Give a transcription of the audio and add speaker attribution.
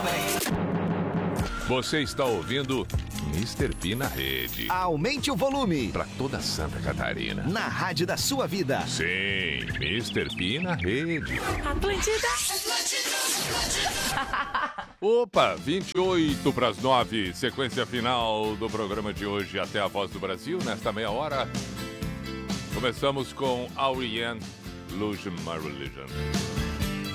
Speaker 1: Você está ouvindo Mr. P na rede.
Speaker 2: Aumente o volume.
Speaker 1: Para toda Santa Catarina.
Speaker 2: Na rádio da sua vida.
Speaker 1: Sim, Mr. P na rede.
Speaker 3: Atlântida.
Speaker 1: Opa, 28 para as 9. Sequência final do programa de hoje até a Voz do Brasil. Nesta meia hora, começamos com R.E.M. Lose My Religion.